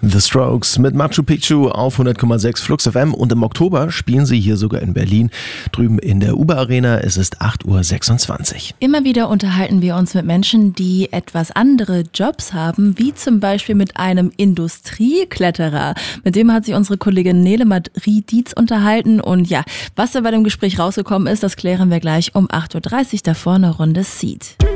The Strokes mit Machu Picchu auf 100,6 Flux FM und im Oktober spielen sie hier sogar in Berlin, drüben in der Uber Arena. Es ist 8.26 Uhr. Immer wieder unterhalten wir uns mit Menschen, die etwas andere Jobs haben, wie zum Beispiel mit einem Industriekletterer. Mit dem hat sich unsere Kollegin Nele Marie-Dietz unterhalten und ja, was da bei dem Gespräch rausgekommen ist, das klären wir gleich um 8.30 Uhr, davor eine Runde Seed.